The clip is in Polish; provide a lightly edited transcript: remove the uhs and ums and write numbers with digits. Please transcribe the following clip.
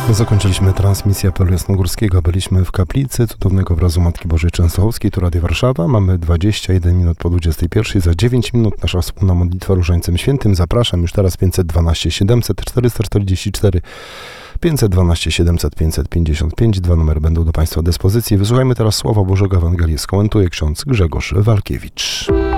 Zakończyliśmy transmisję apelu jasnogórskiego. Byliśmy w kaplicy cudownego obrazu Matki Bożej Częstochowskiej, tu Radio Warszawa. Mamy 21 minut po 21. Za 9 minut nasza wspólna modlitwa Różańcem Świętym. Zapraszam już teraz 512 700 444 512 700 555. Dwa numery będą do Państwa dyspozycji. Wysłuchajmy teraz Słowa Bożego Ewangelii. Skomentuje ksiądz Grzegorz Walkiewicz.